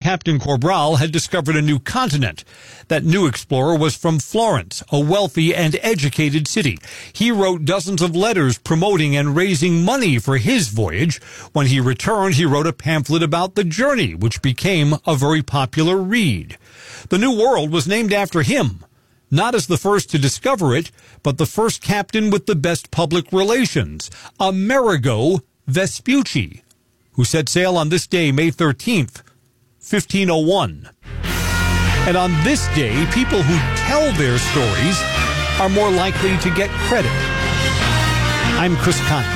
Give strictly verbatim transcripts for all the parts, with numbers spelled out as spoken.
Captain Cabral had discovered a new continent. That new explorer was from Florence, a wealthy and educated city. He wrote dozens of letters promoting and raising money for his voyage. When he returned, he wrote a pamphlet about the journey, which became a very popular read. The New World was named after him, not as the first to discover it, but the first captain with the best public relations, Amerigo Vespucci, who set sail on this day, May thirteenth, fifteen oh one. And on this day, people who tell their stories are more likely to get credit. I'm Chris Conley.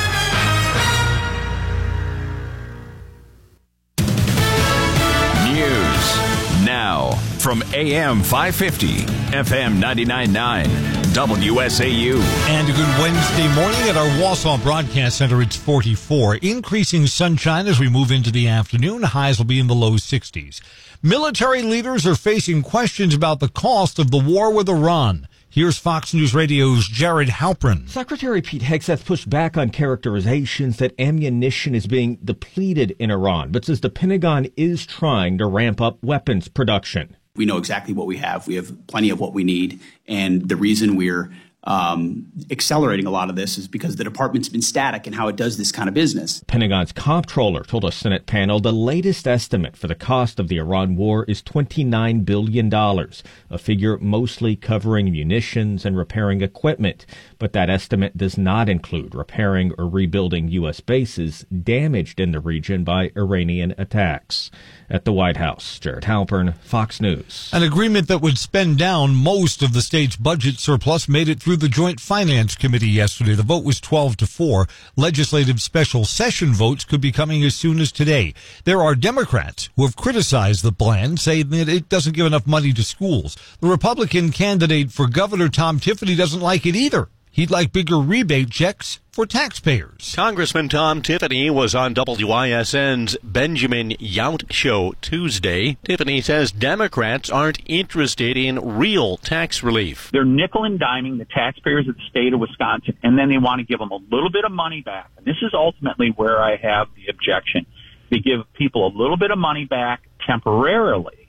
News now from A M five fifty, F M ninety-nine point nine, W S A U. And a good Wednesday morning at our Wausau Broadcast Center. It's forty-four. Increasing sunshine as we move into the afternoon. Highs will be in the low sixties. Military leaders are facing questions about the cost of the war with Iran. Here's Fox News Radio's Jared Halpern. Secretary Pete Hegseth pushed back on characterizations that ammunition is being depleted in Iran, but says the Pentagon is trying to ramp up weapons production. We know exactly what we have. We have plenty of what we need. And the reason we're um, accelerating a lot of this is because the department's been static in how it does this kind of business. Pentagon's comptroller told a Senate panel the latest estimate for the cost of the Iran war is twenty-nine billion dollars, a figure mostly covering munitions and repairing equipment. But that estimate does not include repairing or rebuilding U S bases damaged in the region by Iranian attacks. At the White House, Jared Halpern, Fox News. An agreement that would spend down most of the state's budget surplus made it through the Joint Finance Committee yesterday. The vote was twelve to four. Legislative special session votes could be coming as soon as today. There are Democrats who have criticized the plan, saying that it doesn't give enough money to schools. The Republican candidate for governor, Tom Tiffany, doesn't like it either. He'd like bigger rebate checks for taxpayers. Congressman Tom Tiffany was on W I S N's Benjamin Yount show Tuesday. Tiffany says Democrats aren't interested in real tax relief. They're nickel and diming the taxpayers of the state of Wisconsin, and then they want to give them a little bit of money back. And this is ultimately where I have the objection. They give people a little bit of money back temporarily,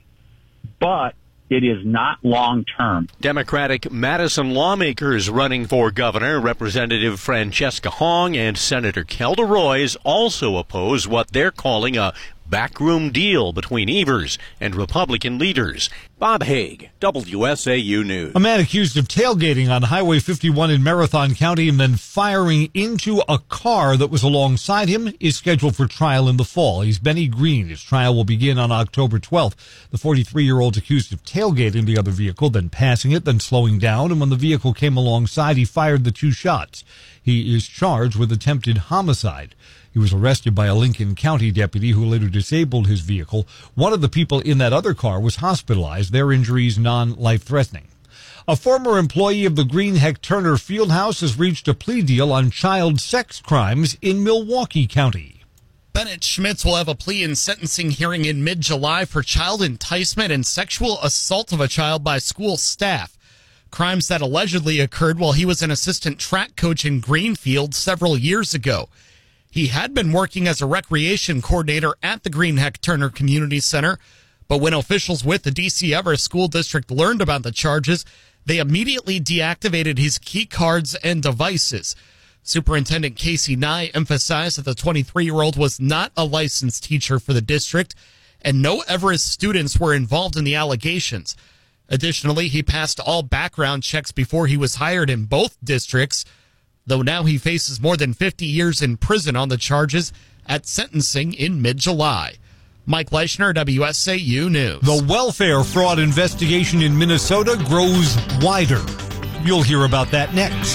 but it is not long-term. Democratic Madison lawmakers running for governor, Representative Francesca Hong and Senator Kelda Roys, also oppose what they're calling a backroom deal between Evers and Republican leaders. Bob Haig, W S A U News. A man accused of tailgating on Highway fifty-one in Marathon County and then firing into a car that was alongside him is scheduled for trial in the fall. He's Benny Green. His trial will begin on October twelfth. The forty-three-year-old's accused of tailgating the other vehicle, then passing it, then slowing down, and when the vehicle came alongside, he fired the two shots. He is charged with attempted homicide. He was arrested by a Lincoln County deputy who later disabled his vehicle. One of the people in that other car was hospitalized, their injuries non-life-threatening. A former employee of the Green Heck Turner Fieldhouse has reached a plea deal on child sex crimes in Milwaukee County. Bennett Schmitz will have a plea and sentencing hearing in mid-July for child enticement and sexual assault of a child by school staff. Crimes that allegedly occurred while he was an assistant track coach in Greenfield several years ago. He had been working as a recreation coordinator at the Green Heck Turner Community Center, but when officials with the D C Everest School District learned about the charges, they immediately deactivated his key cards and devices. Superintendent Casey Nye emphasized that the twenty-three-year-old was not a licensed teacher for the district, and no Everest students were involved in the allegations. Additionally, he passed all background checks before he was hired in both districts, though now he faces more than fifty years in prison on the charges at sentencing in mid-July. Mike Leischner, W S A U News. The welfare fraud investigation in Minnesota grows wider. You'll hear about that next.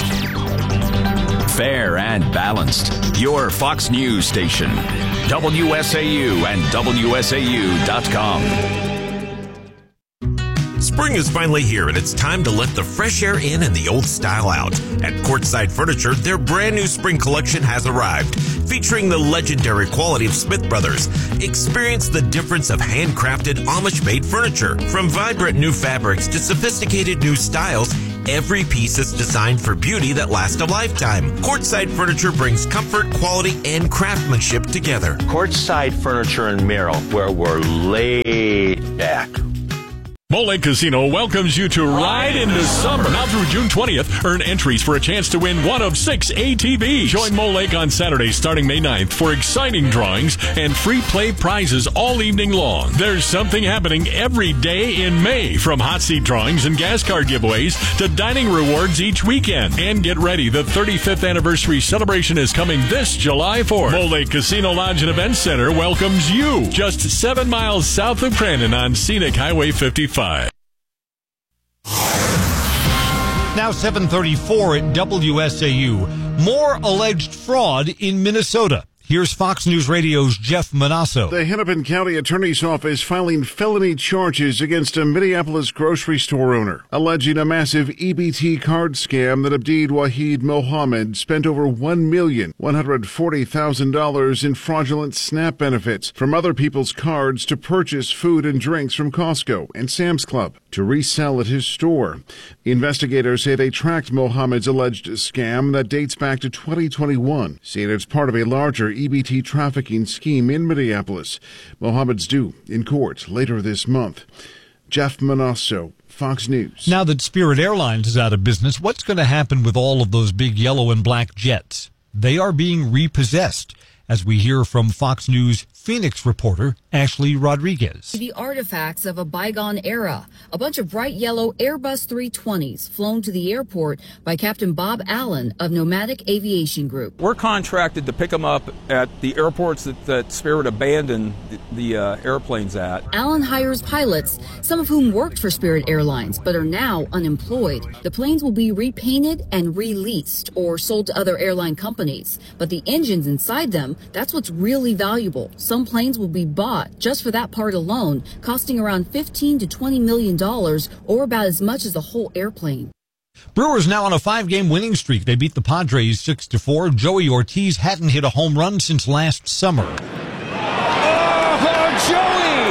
Fair and balanced. Your Fox News station. W S A U and W S A U dot com. Spring is finally here, and it's time to let the fresh air in and the old style out. At Courtside Furniture, their brand new spring collection has arrived, featuring the legendary quality of Smith Brothers. Experience the difference of handcrafted, Amish-made furniture. From vibrant new fabrics to sophisticated new styles, every piece is designed for beauty that lasts a lifetime. Courtside Furniture brings comfort, quality, and craftsmanship together. Courtside Furniture in Merrill, where we're laid back. Mole Lake Casino welcomes you to Ride into Summer. Now through June twentieth, earn entries for a chance to win one of six A T Vs. Join Mole Lake on Saturday starting May ninth for exciting drawings and free play prizes all evening long. There's something happening every day in May, from hot seat drawings and gas card giveaways to dining rewards each weekend. And get ready, the thirty-fifth anniversary celebration is coming this July fourth. Mole Lake Casino Lodge and Event Center welcomes you just seven miles south of Crandon on Scenic Highway fifty-five. Now seven thirty-four at W S A U. More alleged fraud in Minnesota. Here's Fox News Radio's Jeff Manasso. The Hennepin County Attorney's Office filing felony charges against a Minneapolis grocery store owner, alleging a massive E B T card scam that Abdeed Wahid Mohammed spent over one million one hundred forty thousand dollars in fraudulent SNAP benefits from other people's cards to purchase food and drinks from Costco and Sam's Club to resell at his store. Investigators say they tracked Mohammed's alleged scam that dates back to twenty twenty-one, saying it's part of a larger E B T trafficking scheme in Minneapolis. Mohammed's due in court later this month. Jeff Manasso, Fox News. Now that Spirit Airlines is out of business, what's going to happen with all of those big yellow and black jets? They are being repossessed, as we hear from Fox News Phoenix reporter Ashley Rodriguez. The artifacts of a bygone era. A bunch of bright yellow Airbus three twenties flown to the airport by Captain Bob Allen of Nomadic Aviation Group. We're contracted to pick them up at the airports that, that Spirit abandoned the, the uh, airplanes at. Allen hires pilots, some of whom worked for Spirit Airlines but are now unemployed. The planes will be repainted and released or sold to other airline companies. But the engines inside them, that's what's really valuable. Some planes will be bought just for that part alone, costing around fifteen to twenty million dollars, or about as much as the whole airplane. Brewers now on a five-game winning streak. They beat the Padres six to four. Joey Ortiz hadn't hit a home run since last summer. Oh, Joey!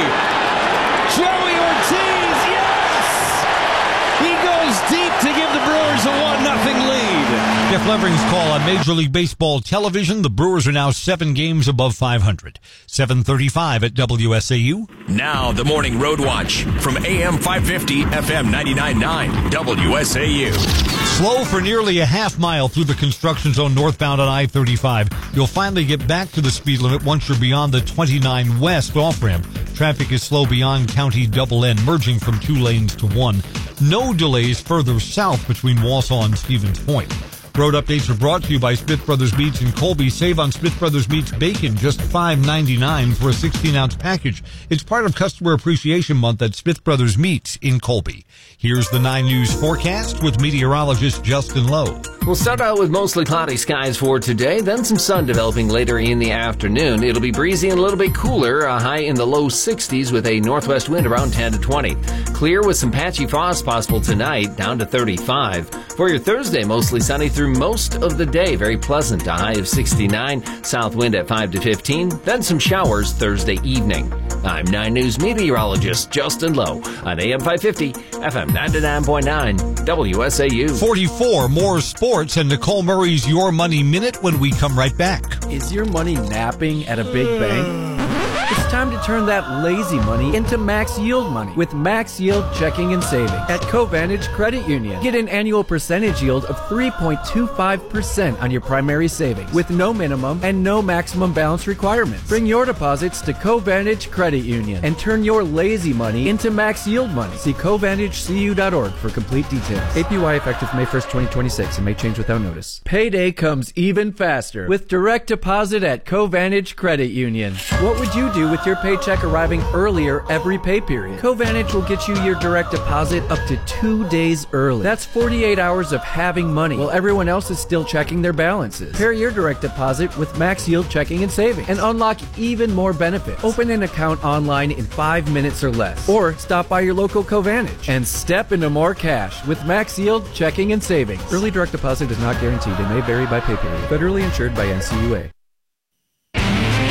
Joey Ortiz, yes! He goes deep to give the Brewers a one nothing lead. Jeff Levering's call on Major League Baseball television. The Brewers are now seven games above five hundred. seven thirty-five at W S A U. Now the Morning Road Watch from A M five fifty, F M ninety-nine point nine, W S A U. Slow for nearly a half mile through the construction zone northbound on I thirty-five. You'll finally get back to the speed limit once you're beyond the twenty-nine West off-ramp. Traffic is slow beyond County Double N, merging from two lanes to one. No delays further south between Wausau and Stevens Point. Road updates are brought to you by Smith Brothers Meats in Colby. Save on Smith Brothers Meats bacon, just five ninety-nine for a sixteen ounce package. It's part of Customer Appreciation Month at Smith Brothers Meats in Colby. Here's the nine News forecast with meteorologist Justin Lowe. We'll start out with mostly cloudy skies for today, then some sun developing later in the afternoon. It'll be breezy and a little bit cooler, a high in the low sixties with a northwest wind around ten to twenty. Clear with some patchy frost possible tonight, down to thirty-five. For your Thursday, mostly sunny through most of the day. Very pleasant, a high of sixty-nine. South wind at five to fifteen. Then some showers Thursday evening. I'm nine News meteorologist Justin Lowe on A M five fifty, F M ninety-nine point nine, W S A U. forty-four, more sports and Nicole Murray's Your Money Minute when we come right back. Is your money napping at a big bank? It's time to turn that lazy money into max yield money with Max Yield Checking and Savings at Covantage Credit Union. Get an annual percentage yield of three point two five percent on your primary savings with no minimum and no maximum balance requirements. Bring your deposits to Covantage Credit Union and turn your lazy money into max yield money. See covantage c u dot org for complete details. A P Y effective May first, twenty twenty-six and may change without notice. Payday comes even faster with direct deposit at Covantage Credit Union. What would you do with your paycheck arriving earlier every pay period? Covantage will get you your direct deposit up to two days early. That's forty-eight hours of having money while everyone else is still checking their balances. Pair your direct deposit with Max Yield Checking and Savings and unlock even more benefits. Open an account online in five minutes or less, or stop by your local Covantage and step into more cash with Max Yield Checking and Savings. Early direct deposit is not guaranteed and may vary by pay period. Federally insured by N C U A.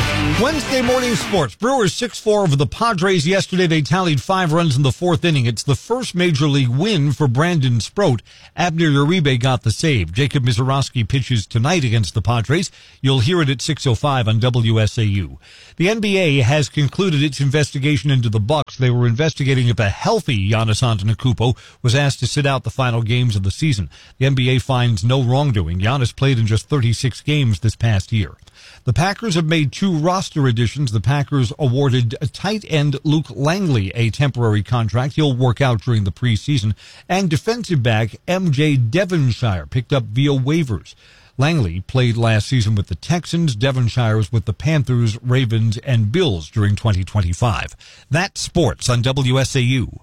Wednesday morning sports. Brewers six four over the Padres yesterday. They tallied five runs in the fourth inning. It's the first major league win for Brandon Sproat. Abner Uribe got the save. Jacob Mizorowski pitches tonight against the Padres. You'll hear it at six oh five on W S A U. The N B A has concluded its investigation into the Bucks. They were investigating if a healthy Giannis Antetokounmpo was asked to sit out the final games of the season. The N B A finds no wrongdoing. Giannis played in just thirty-six games this past year. The Packers have made two roster additions. The Packers awarded tight end Luke Langley a temporary contract. He'll work out during the preseason. And defensive back M J Devonshire picked up via waivers. Langley played last season with the Texans. Devonshire was with the Panthers, Ravens, and Bills during twenty twenty-five. That's sports on W S A U.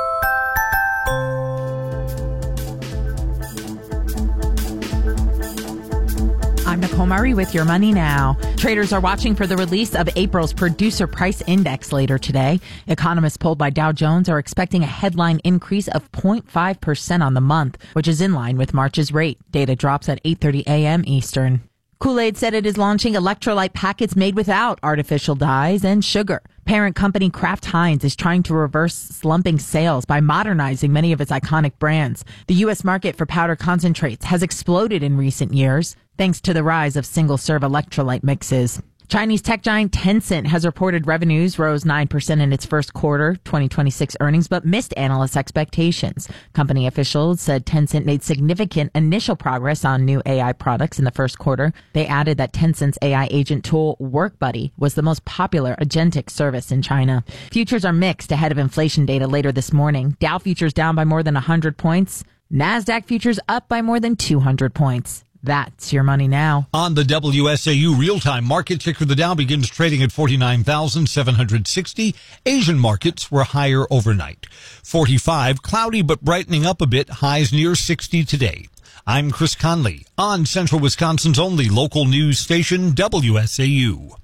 I'm Nicole Murray with Your Money Now. Traders are watching for the release of April's Producer Price Index later today. Economists polled by Dow Jones are expecting a headline increase of zero point five percent on the month, which is in line with March's rate. Data drops at eight thirty a.m. Eastern. Kool-Aid said it is launching electrolyte packets made without artificial dyes and sugar. Parent company Kraft Heinz is trying to reverse slumping sales by modernizing many of its iconic brands. The U S market for powder concentrates has exploded in recent years, thanks to the rise of single-serve electrolyte mixes. Chinese tech giant Tencent has reported revenues rose nine percent in its first quarter twenty twenty-six earnings, but missed analysts' expectations. Company officials said Tencent made significant initial progress on new A I products in the first quarter. They added that Tencent's A I agent tool, WorkBuddy, was the most popular agentic service in China. Futures are mixed ahead of inflation data later this morning. Dow futures down by more than one hundred points. NASDAQ futures up by more than two hundred points. That's Your Money Now. On the W S A U real-time market, ticker the Dow begins trading at forty-nine thousand seven hundred sixty. Asian markets were higher overnight. forty-five, cloudy but brightening up a bit, highs near sixty today. I'm Chris Conley on Central Wisconsin's only local news station, W S A U.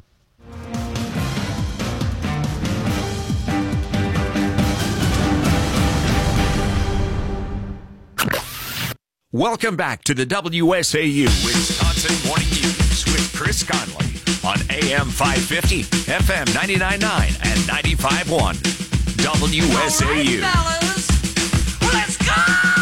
Welcome back to the W S A U Wisconsin Morning News with Chris Conley on A M five fifty, F M ninety-nine point nine, and ninety-five point one. W S A U. All right, fellas, let's go!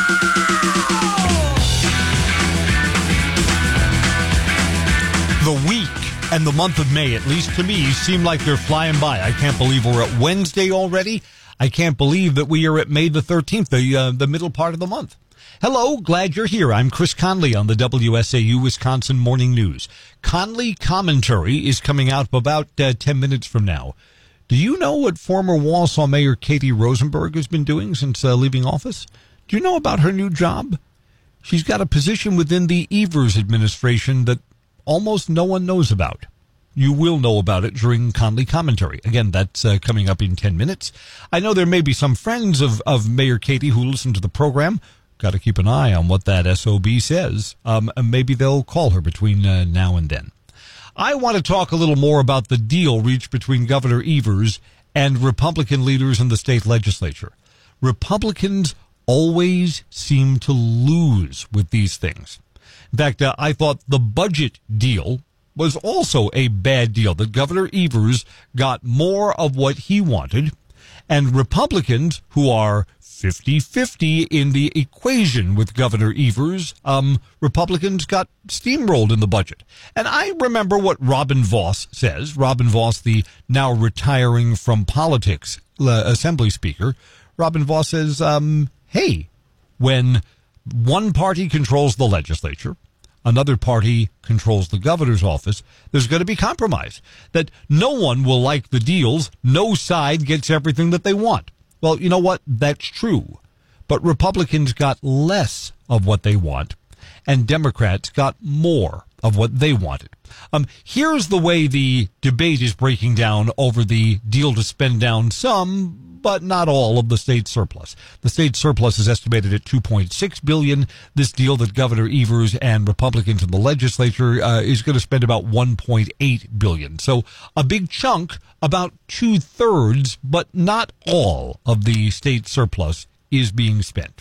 The week and the month of May, at least to me, seem like they're flying by. I can't believe we're at Wednesday already. I can't believe that we are at May the thirteenth, the uh, the middle part of the month. Hello, glad you're here. I'm Chris Conley on the W S A U Wisconsin Morning News. Conley Commentary is coming out about uh, ten minutes from now. Do you know what former Wausau Mayor Katie Rosenberg has been doing since uh, leaving office? Do you know about her new job? She's got a position within the Evers administration that almost no one knows about. You will know about it during Conley Commentary. Again, that's uh, coming up in ten minutes. I know there may be some friends of, of Mayor Katie who listen to the program. Got to keep an eye on what that S O B says. Um, and maybe they'll call her between uh, now and then. I want to talk a little more about the deal reached between Governor Evers and Republican leaders in the state legislature. Republicans always seem to lose with these things. In fact, uh, I thought the budget deal was also a bad deal, that Governor Evers got more of what he wanted, and Republicans, who are fifty-fifty in the equation with Governor Evers, um, Republicans got steamrolled in the budget. And I remember what Robin Vos says. Robin Vos, the now retiring from politics uh, Assembly Speaker. Robin Vos says, um, hey, when one party controls the legislature, another party controls the governor's office, there's going to be compromise. That no one will like the deals. No side gets everything that they want. Well, you know what? That's true. But Republicans got less of what they want, and Democrats got more of what they wanted. Um, here's the way the debate is breaking down over the deal to spend down some, but not all, of the state surplus. The state surplus is estimated at two point six billion dollars. This deal that Governor Evers and Republicans in the legislature uh, is going to spend about one point eight billion dollars. So a big chunk, about two-thirds, but not all of the state surplus is being spent.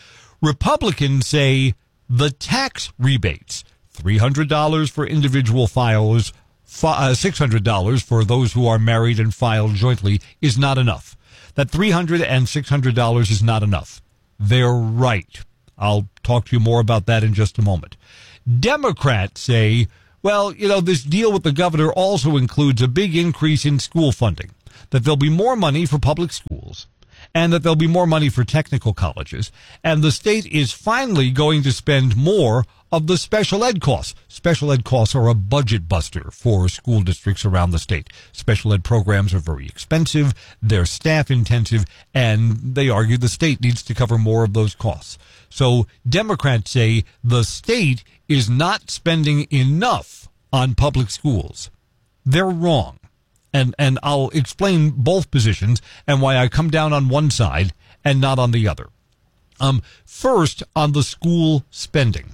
Republicans say the tax rebates, three hundred dollars for individual filers, six hundred dollars for those who are married and filed jointly is not enough. That three hundred dollars and six hundred dollars is not enough. They're right. I'll talk to you more about that in just a moment. Democrats say, well, you know, this deal with the governor also includes a big increase in school funding, that there'll be more money for public schools, and that there'll be more money for technical colleges, and the state is finally going to spend more of the special ed costs. Special ed costs are a budget buster for school districts around the state. Special ed programs are very expensive, they're staff intensive, and they argue the state needs to cover more of those costs. So Democrats say the state is not spending enough on public schools. They're wrong. And and I'll explain both positions and why I come down on one side and not on the other. Um, first, on the school spending.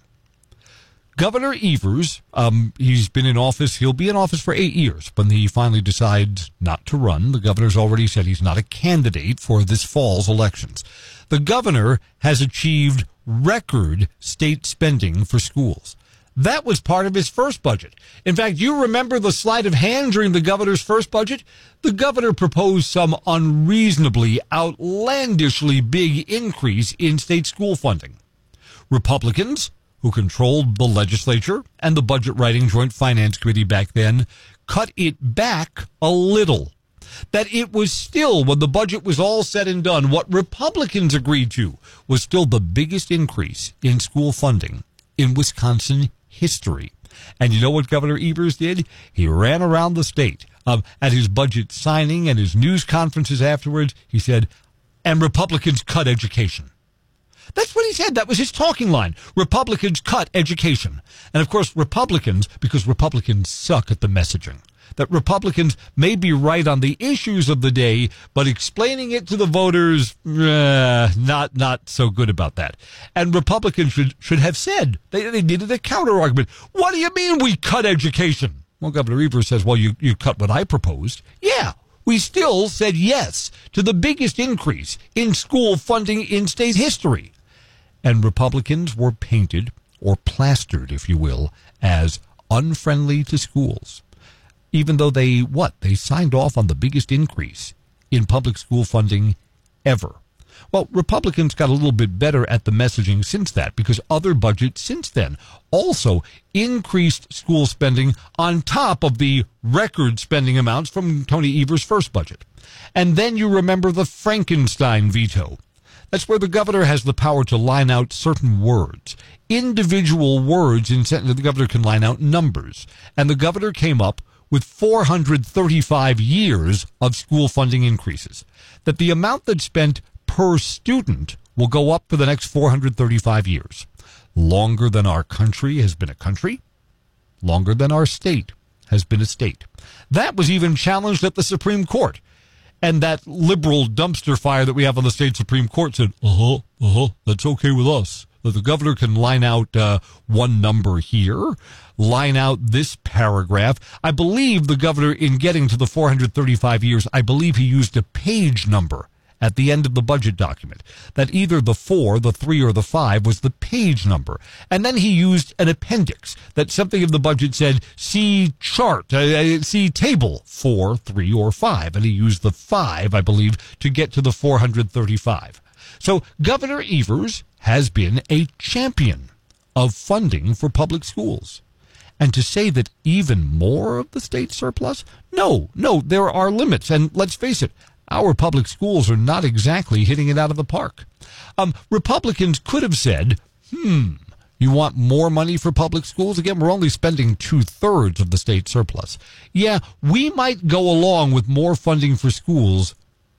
Governor Evers, um, he's been in office, he'll be in office for eight years when he finally decides not to run. The governor's already said he's not a candidate for this fall's elections. The governor has achieved record state spending for schools. That was part of his first budget. In fact, you remember the sleight of hand during the governor's first budget? The governor proposed some unreasonably, outlandishly big increase in state school funding. Republicans, who controlled the legislature and the budget writing Joint Finance Committee back then, cut it back a little. That it was still, when the budget was all said and done, what Republicans agreed to was still the biggest increase in school funding in Wisconsin history. And you know what Governor Evers did? He ran around the state um, at his budget signing and his news conferences afterwards. He said, and Republicans cut education. That's what he said. That was his talking line. Republicans cut education. And of course, Republicans, because Republicans suck at the messaging, that Republicans may be right on the issues of the day, but explaining it to the voters, uh, not not so good about that. And Republicans should should have said, they, they needed a counter-argument. What do you mean we cut education? Well, Governor Evers says, well, you, you cut what I proposed. Yeah, we still said yes to the biggest increase in school funding in state history. And Republicans were painted, or plastered, if you will, as unfriendly to schools. Even though they, what, they signed off on the biggest increase in public school funding ever. Well, Republicans got a little bit better at the messaging since that, because other budgets since then also increased school spending on top of the record spending amounts from Tony Evers' first budget. And then you remember the Frankenstein veto. That's where the governor has the power to line out certain words. Individual words in sentence, the governor can line out numbers. And the governor came up with four hundred thirty-five years of school funding increases. That the amount that's spent per student will go up for the next four hundred thirty-five years. Longer than our country has been a country. Longer than our state has been a state. That was even challenged at the Supreme Court. And that liberal dumpster fire that we have on the state Supreme Court said, uh-huh, uh-huh, that's okay with us. That the governor can line out uh, one number here, line out this paragraph. I believe the governor, in getting to the four hundred thirty-five years, I believe he used a page number at the end of the budget document. That either the four, the three, or the five was the page number. And then he used an appendix that something of the budget said, see chart, uh, see table four, three, or five. And he used the five, I believe, to get to the four hundred thirty-five. So Governor Evers has been a champion of funding for public schools. And to say that even more of the state surplus? No, no, there are limits. And let's face it, our public schools are not exactly hitting it out of the park. Um, Republicans could have said, hmm, you want more money for public schools? Again, we're only spending two-thirds of the state surplus. Yeah, we might go along with more funding for schools,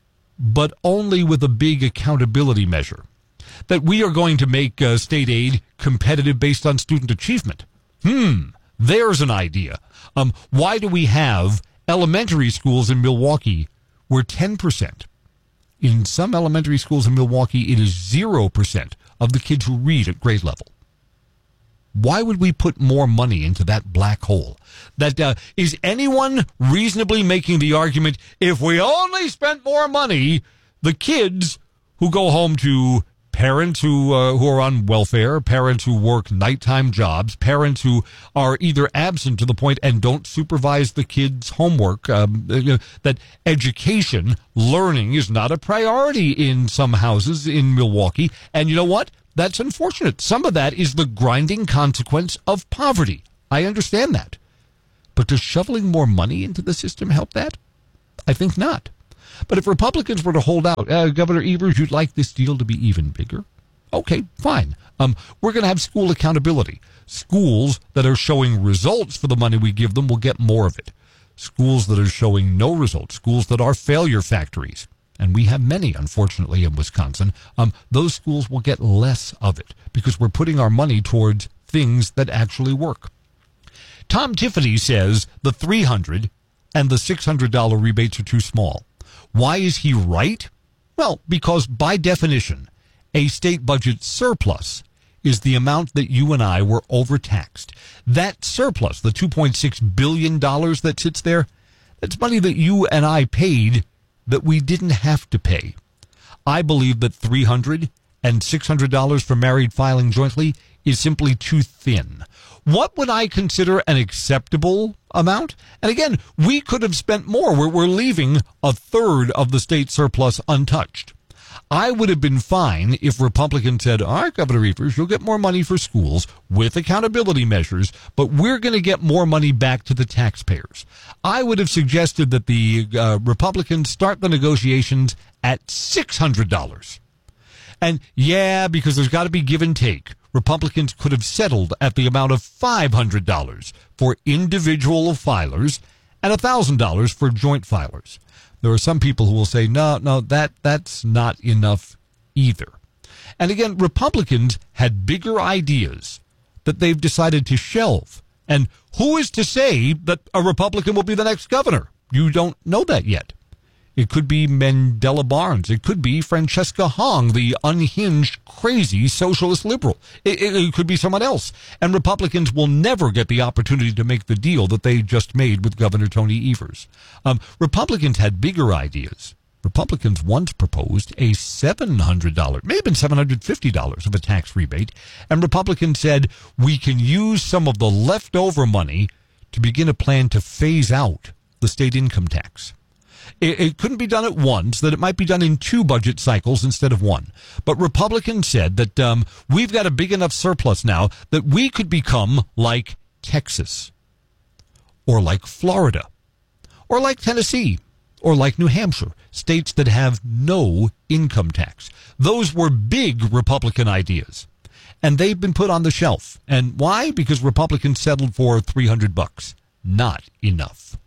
but only with a big accountability measure. That we are going to make uh, state aid competitive based on student achievement. Hmm, there's an idea. Um, why do we have elementary schools in Milwaukee where ten percent? In some elementary schools in Milwaukee, it is zero percent of the kids who read at grade level. Why would we put more money into that black hole? That uh, is anyone reasonably making the argument, if we only spent more money, the kids who go home to parents who uh, who are on welfare, parents who work nighttime jobs, parents who are either absent to the point and don't supervise the kids' homework, um, you know, that education, learning is not a priority in some houses in Milwaukee. And you know what? That's unfortunate. Some of that is the grinding consequence of poverty. I understand that. But does shoveling more money into the system help that? I think not. But if Republicans were to hold out, uh, Governor Evers, you'd like this deal to be even bigger? Okay, fine. Um, we're going to have school accountability. Schools that are showing results for the money we give them will get more of it. Schools that are showing no results, schools that are failure factories, and we have many, unfortunately, in Wisconsin, um, those schools will get less of it because we're putting our money towards things that actually work. Tom Tiffany says the three hundred dollars and the six hundred dollars rebates are too small. Why is he right? Well, because by definition, a state budget surplus is the amount that you and I were overtaxed. That surplus, the two point six billion dollars that sits there, that's money that you and I paid that we didn't have to pay. I believe that three hundred dollars and six hundred dollars for married filing jointly is simply too thin. What would I consider an acceptable amount? And again, we could have spent more. We're, we're leaving a third of the state surplus untouched. I would have been fine if Republicans said, all right, Governor Evers, you'll get more money for schools with accountability measures, but we're going to get more money back to the taxpayers. I would have suggested that the uh, Republicans start the negotiations at six hundred dollars. And yeah, because there's got to be give and take, Republicans could have settled at the amount of five hundred dollars for individual filers and one thousand dollars for joint filers. There are some people who will say, no, no, that that's not enough either. And again, Republicans had bigger ideas that they've decided to shelve. And who is to say that a Republican will be the next governor? You don't know that yet. It could be Mandela Barnes. It could be Francesca Hong, the unhinged, crazy socialist liberal. It, it, it could be someone else. And Republicans will never get the opportunity to make the deal that they just made with Governor Tony Evers. Um, Republicans had bigger ideas. Republicans once proposed a seven hundred dollars, maybe seven hundred fifty dollars of a tax rebate. And Republicans said, we can use some of the leftover money to begin a plan to phase out the state income tax. It, it couldn't be done at once, that it might be done in two budget cycles instead of one. But Republicans said that um, we've got a big enough surplus now that we could become like Texas, or like Florida, or like Tennessee, or like New Hampshire, states that have no income tax. Those were big Republican ideas, and they've been put on the shelf. And why? Because Republicans settled for three hundred bucks. Not enough.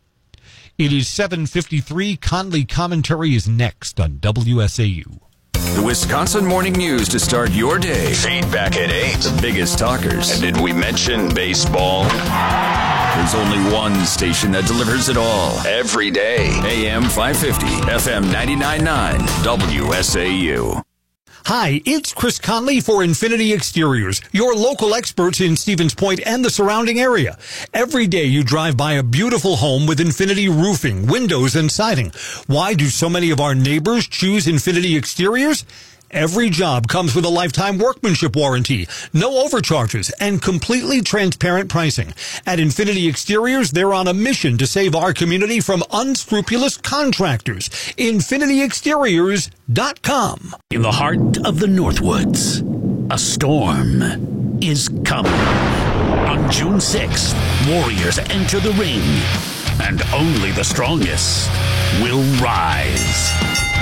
It is seven fifty-three. Conley Commentary is next on W S A U. The Wisconsin Morning News to start your day. Feedback at eight. The biggest talkers. And did we mention baseball? There's only one station that delivers it all. Every day. A M five fifty, F M ninety-nine point nine, W S A U. Hi, it's Chris Conley for Infinity Exteriors, your local experts in Stevens Point and the surrounding area. Every day you drive by a beautiful home with Infinity roofing, windows, and siding. Why do so many of our neighbors choose Infinity Exteriors? Every job comes with a lifetime workmanship warranty, no overcharges, and completely transparent pricing. At Infinity Exteriors, they're on a mission to save our community from unscrupulous contractors. Infinity Exteriors dot com. In the heart of the Northwoods, a storm is coming. On June sixth, Warriors enter the ring, and only the strongest will rise.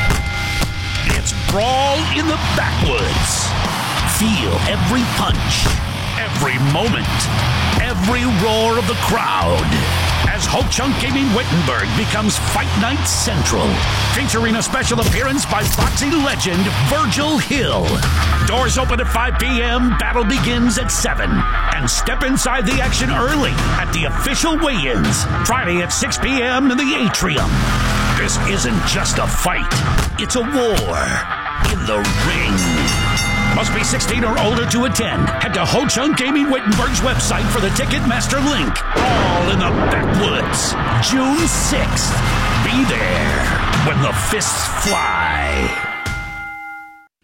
It's Brawl in the Backwoods. Feel every punch, every moment, every roar of the crowd as Ho Chunk Gaming Wittenberg becomes Fight Night Central, featuring a special appearance by boxing legend Virgil Hill. Doors open at five p.m., battle begins at seven, and step inside the action early at the official weigh-ins, Friday at six p.m. in the Atrium. This isn't just a fight, it's a war in the ring. Must be sixteen or older to attend. Head to Ho Chunk Gaming Wittenberg's website for the Ticketmaster link. All in the Backwoods, June sixth. Be there when the fists fly.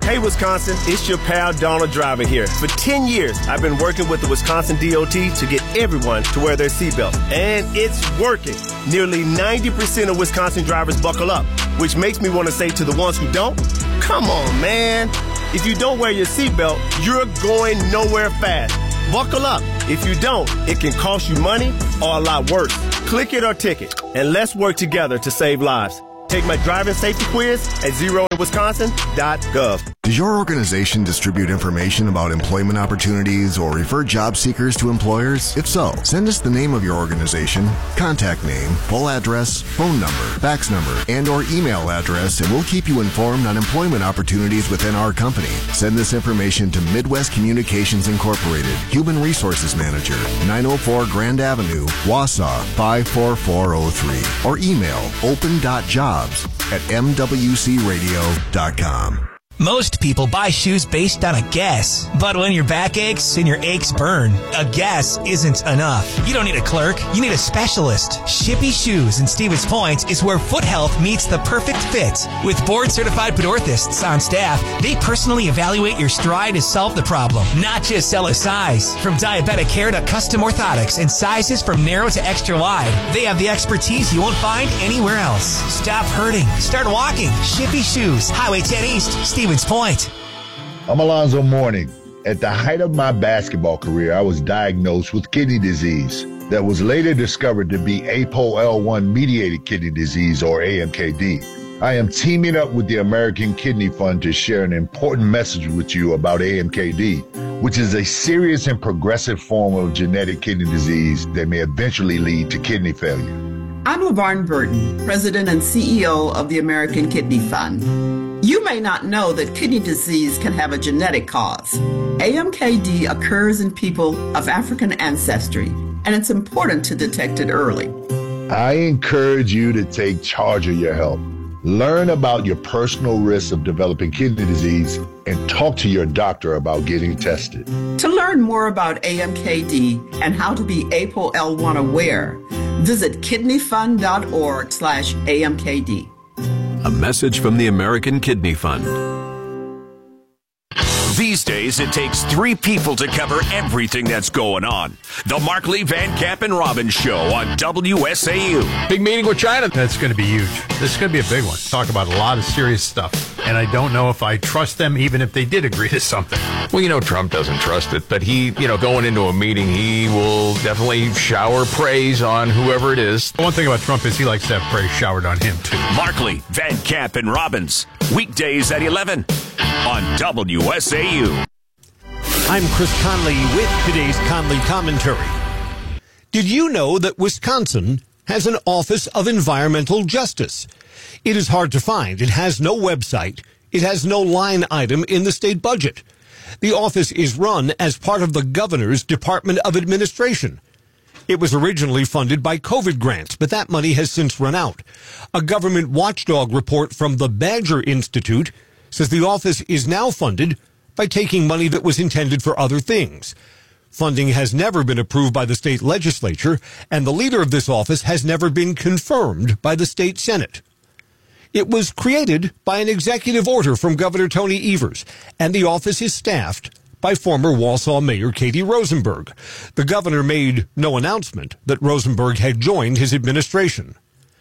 Hey, Wisconsin, it's your pal Donald Driver here. For ten years, I've been working with the Wisconsin D O T to get everyone to wear their seatbelt. And it's working. Nearly ninety percent of Wisconsin drivers buckle up, which makes me want to say to the ones who don't, come on, man. If you don't wear your seatbelt, you're going nowhere fast. Buckle up. If you don't, it can cost you money or a lot worse. Click it or ticket, and let's work together to save lives. Take my driving safety quiz at zero in wisconsin dot gov. Does your organization distribute information about employment opportunities or refer job seekers to employers? If so, send us the name of your organization, contact name, full address, phone number, fax number, and or email address, and we'll keep you informed on employment opportunities within our company. Send this information to Midwest Communications Incorporated, Human Resources Manager, nine oh four Grand Avenue, Wausau, five four four oh three, or email open dot jobs at m w c radio dot com. Most people buy shoes based on a guess. But when your back aches and your aches burn, a guess isn't enough. You don't need a clerk. You need a specialist. Shippy Shoes in Stevens Point is where foot health meets the perfect fit. With board-certified podorthists on staff, they personally evaluate your stride to solve the problem, not just sell a size. From diabetic care to custom orthotics and sizes from narrow to extra wide, they have the expertise you won't find anywhere else. Stop hurting. Start walking. Shippy Shoes, Highway ten East, Stevens Point. I'm Alonzo Mourning. At the height of my basketball career, I was diagnosed with kidney disease that was later discovered to be A P O L one mediated kidney disease, or A M K D. I am teaming up with the American Kidney Fund to share an important message with you about A M K D, which is a serious and progressive form of genetic kidney disease that may eventually lead to kidney failure. I'm LaVarn Burton, President and C E O of the American Kidney Fund. You may not know that kidney disease can have a genetic cause. A M K D occurs in people of African ancestry, and it's important to detect it early. I encourage you to take charge of your health. Learn about your personal risks of developing kidney disease and talk to your doctor about getting tested. To learn more about A M K D and how to be A P O L one aware, visit kidneyfund.org slash AMKD. A message from the American Kidney Fund. These days, it takes three people to cover everything that's going on. The Markley, Van Camp, and Robbins Show on W S A U. Big meeting with China. That's going to be huge. This is going to be a big one. Talk about a lot of serious stuff. And I don't know if I trust them, even if they did agree to something. Well, you know, Trump doesn't trust it, but he, you know, going into a meeting, he will definitely shower praise on whoever it is. One thing about Trump is he likes to have praise showered on him, too. Markley, Van Camp, and Robbins. Weekdays at eleven on W S A U. I'm Chris Conley with today's Conley Commentary. Did you know that Wisconsin has an Office of Environmental Justice? It is hard to find. It has no website. It has no line item in the state budget. The office is run as part of the governor's Department of Administration. It was originally funded by COVID grants, but that money has since run out. A government watchdog report from the Badger Institute says the office is now funded by taking money that was intended for other things. Funding has never been approved by the state legislature, and the leader of this office has never been confirmed by the state Senate. It was created by an executive order from Governor Tony Evers, and the office is staffed by former Wausau Mayor Katie Rosenberg. The governor made no announcement that Rosenberg had joined his administration.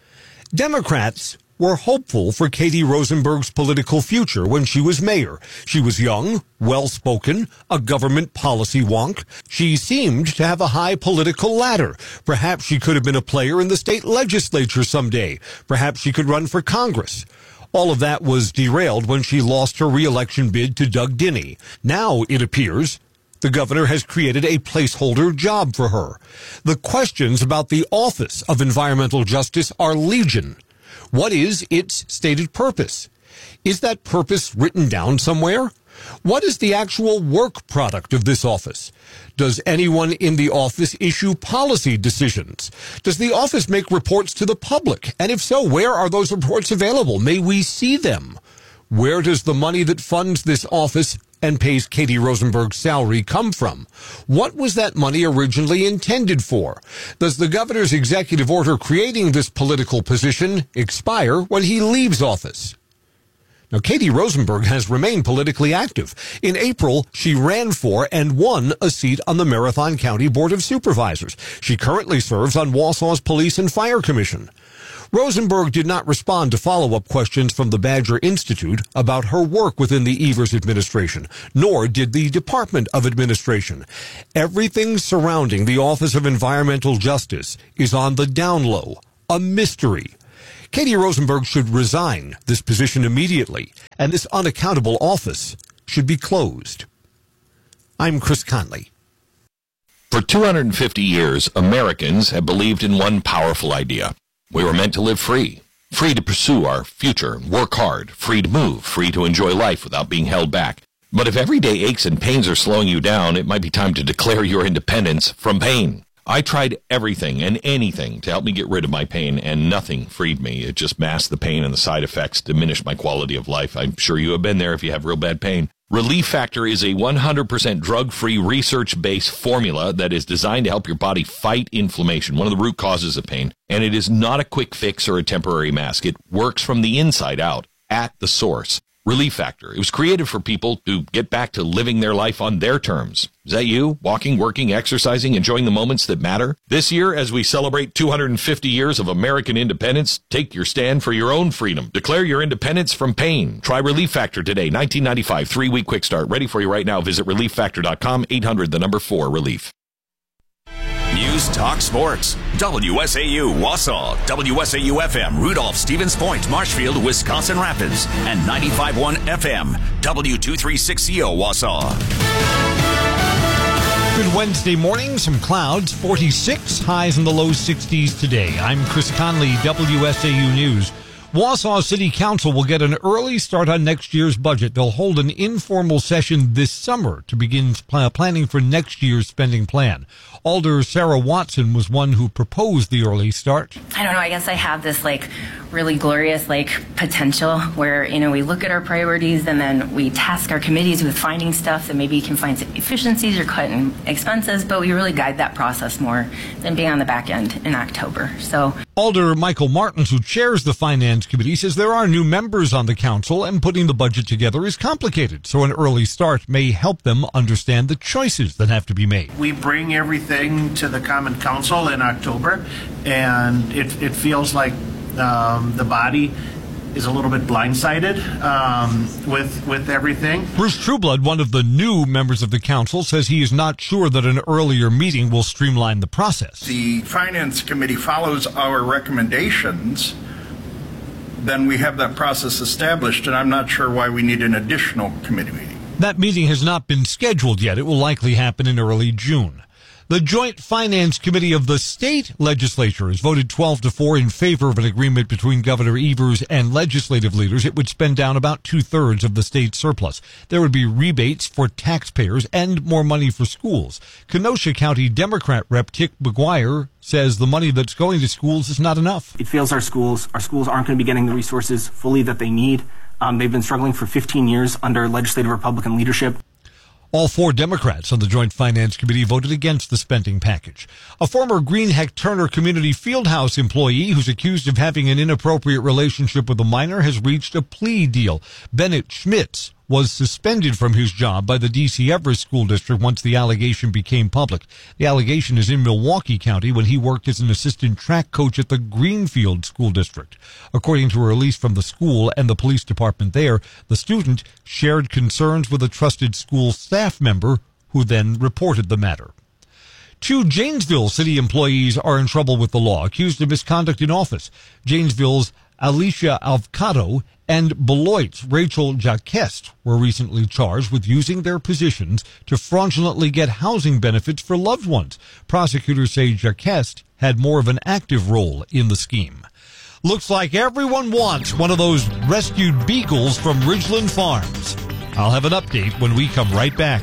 Democrats were hopeful for Katie Rosenberg's political future when she was mayor. She was young, well-spoken, a government policy wonk. She seemed to have a high political ladder. Perhaps she could have been a player in the state legislature someday. Perhaps she could run for Congress. All of that was derailed when she lost her re-election bid to Doug Dinney. Now, it appears, the governor has created a placeholder job for her. The questions about the Office of Environmental Justice are legion. What is its stated purpose? Is that purpose written down somewhere? What is the actual work product of this office? Does anyone in the office issue policy decisions? Does the office make reports to the public? And if so, where are those reports available? May we see them? Where does the money that funds this office and pays Katie Rosenberg's salary come from? What was that money originally intended for? Does the governor's executive order creating this political position expire when he leaves office? Now, Katie Rosenberg has remained politically active. In April, she ran for and won a seat on the Marathon County Board of Supervisors. She currently serves on Wausau's Police and Fire Commission. Rosenberg did not respond to follow-up questions from the Badger Institute about her work within the Evers administration, nor did the Department of Administration. Everything surrounding the Office of Environmental Justice is on the down low, a mystery. Katie Rosenberg should resign this position immediately, and this unaccountable office should be closed. I'm Chris Conley. For two hundred fifty years, Americans have believed in one powerful idea. We were meant to live free, free to pursue our future, work hard, free to move, free to enjoy life without being held back. But if everyday aches and pains are slowing you down, it might be time to declare your independence from pain. I tried everything and anything to help me get rid of my pain, and nothing freed me. It just masked the pain and the side effects, diminished my quality of life. I'm sure you have been there if you have real bad pain. Relief Factor is a one hundred percent drug-free, research-based formula that is designed to help your body fight inflammation, one of the root causes of pain. And it is not a quick fix or a temporary mask. It works from the inside out, at the source. Relief Factor. It was created for people to get back to living their life on their terms. Is that you? Walking, working, exercising, enjoying the moments that matter? This year, as we celebrate two hundred fifty years of American independence, take your stand for your own freedom. Declare your independence from pain. Try Relief Factor today. nineteen ninety-five, three-week quick start. Ready for you right now. Visit relief factor dot com, eight hundred, the number four, relief. News Talk Sports. W S A U Wausau, W S A U F M Rudolph Stevens Point, Marshfield, Wisconsin Rapids, and ninety-five point one F M W two thirty-six C O Wausau. Good Wednesday morning, some clouds, forty-six, highs in the low sixties today. I'm Chris Conley, W S A U News. Wausau City Council will get an early start on next year's budget. They'll hold an informal session this summer to begin pl- planning for next year's spending plan. Alder Sarah Watson was one who proposed the early start. I don't know, I guess I have this like really glorious like potential where, you know, we look at our priorities and then we task our committees with finding stuff that maybe can find some efficiencies or cut in expenses, but we really guide that process more than being on the back end in October. So Alder Michael Martins, who chairs the Finance Committee, says there are new members on the council and putting the budget together is complicated, so an early start may help them understand the choices that have to be made. We bring everything to the Common Council in October, and it, it feels like um, the body is a little bit blindsided um, with with everything. Bruce Trueblood, one of the new members of the council, says he is not sure that an earlier meeting will streamline the process. The Finance Committee follows our recommendations, then we have that process established, and I'm not sure why we need an additional committee meeting. That meeting has not been scheduled yet. It will likely happen in early June. The Joint Finance Committee of the state legislature has voted twelve to four in favor of an agreement between Governor Evers and legislative leaders. It would spend down about two-thirds of the state surplus. There would be rebates for taxpayers and more money for schools. Kenosha County Democrat Rep Tick McGuire says the money that's going to schools is not enough. It fails our schools. Our schools aren't going to be getting the resources fully that they need. Um, they've been struggling for fifteen years under legislative Republican leadership. All four Democrats on the Joint Finance Committee voted against the spending package. A former Greenheck Turner Community Fieldhouse employee who's accused of having an inappropriate relationship with a minor has reached a plea deal. Bennett Schmitz was suspended from his job by the D C Everest School District once the allegation became public. The allegation is in Milwaukee County when he worked as an assistant track coach at the Greenfield School District. According to a release from the school and the police department there, the student shared concerns with a trusted school staff member who then reported the matter. Two Janesville city employees are in trouble with the law, accused of misconduct in office. Janesville's Alicia Avocado and Beloit's Rachel Jacquest were recently charged with using their positions to fraudulently get housing benefits for loved ones. Prosecutors say Jacquest had more of an active role in the scheme. Looks like everyone wants one of those rescued beagles from Ridgeland Farms. I'll have an update when we come right back.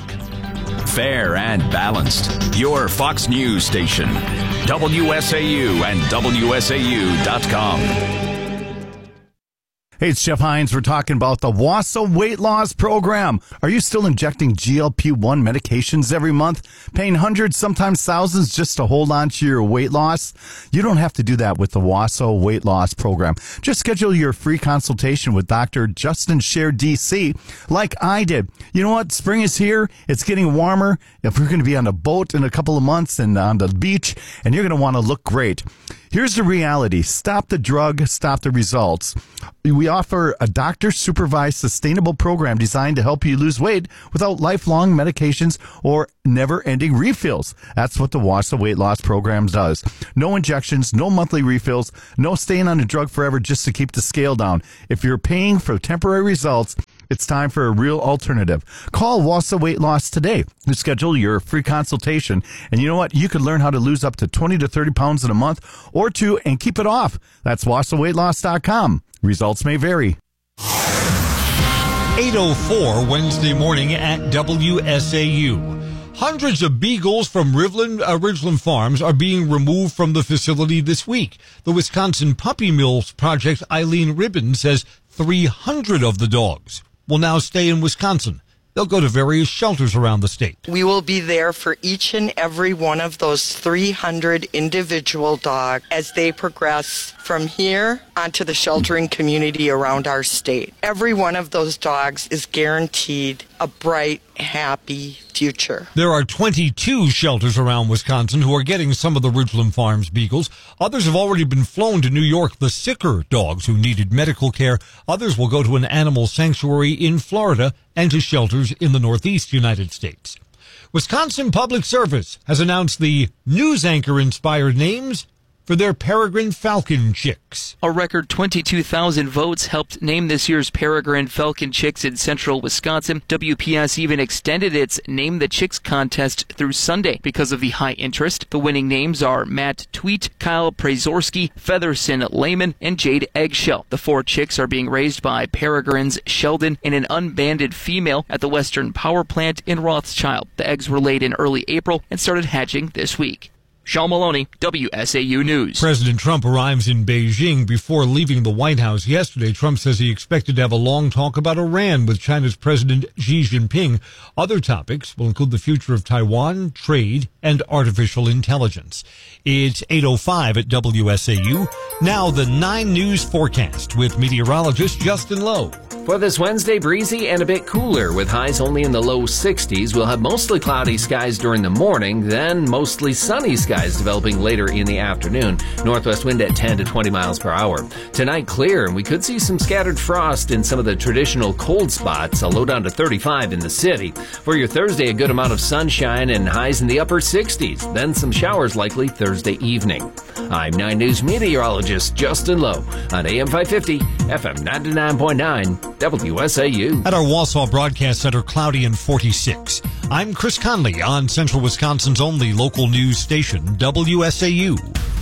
Fair and balanced. Your Fox News station. W S A U and W S A U dot com. Hey, it's Jeff Hines. We're talking about the Wausau Weight Loss Program. Are you still injecting G L P one medications every month, paying hundreds, sometimes thousands just to hold on to your weight loss? You don't have to do that with the Wausau Weight Loss Program. Just schedule your free consultation with Doctor Justin Scher, D C, like I did. You know what? Spring is here. It's getting warmer. If we're going to be on a boat in a couple of months and on the beach, and you're going to want to look great. Here's the reality. Stop the drug, stop the results. We offer a doctor-supervised, sustainable program designed to help you lose weight without lifelong medications or never-ending refills. That's what the Wausau Weight Loss Program does. No injections, no monthly refills, no staying on a drug forever just to keep the scale down. If you're paying for temporary results, it's time for a real alternative. Call Wausau Weight Loss today to schedule your free consultation. And you know what? You could learn how to lose up to twenty to thirty pounds in a month or two and keep it off. That's wausau weight loss dot com. Results may vary. eight oh four Wednesday morning at W S A U. Hundreds of beagles from Riveland, uh, Ridgeland Farms are being removed from the facility this week. The Wisconsin Puppy Mills Project Eileen Ribbon says three hundred of the dogs will now stay in Wisconsin. They'll go to various shelters around the state. We will be there for each and every one of those three hundred individual dogs as they progress from here onto the sheltering community around our state. Every one of those dogs is guaranteed a bright, happy future. There are twenty-two shelters around Wisconsin who are getting some of the Ridgeland Farms beagles. Others have already been flown to New York, the sicker dogs who needed medical care. Others will go to an animal sanctuary in Florida and to shelters in the Northeast United States. Wisconsin Public Service has announced the news anchor-inspired names for their peregrine falcon chicks. A record twenty-two thousand votes helped name this year's peregrine falcon chicks in central Wisconsin. W P S even extended its Name the Chicks contest through Sunday because of the high interest. The winning names are Matt Tweet, Kyle Prazorski, Featherson Lehman, and Jade Eggshell. The four chicks are being raised by Peregrines Sheldon and an unbanded female at the Western Power Plant in Rothschild. The eggs were laid in early April and started hatching this week. Sean Maloney, W S A U News. President Trump arrives in Beijing before leaving the White House yesterday. Trump says he expected to have a long talk about Iran with China's President Xi Jinping. Other topics will include the future of Taiwan, trade, and artificial intelligence. It's eight oh five at W S A U. Now the nine News forecast with meteorologist Justin Lowe. For this Wednesday, breezy and a bit cooler with highs only in the low sixties. We'll have mostly cloudy skies during the morning, then mostly sunny skies developing later in the afternoon. Northwest wind at ten to twenty miles per hour. Tonight clear, and we could see some scattered frost in some of the traditional cold spots, a low down to thirty-five in the city. For your Thursday, a good amount of sunshine and highs in the upper sixties. Then some showers likely Thursday evening. I'm nine News meteorologist Justin Lowe on A M five fifty, F M ninety-nine point nine, W S A U. At our Wausau Broadcast Center, cloudy and forty-six. I'm Chris Conley on Central Wisconsin's only local news station, W S A U.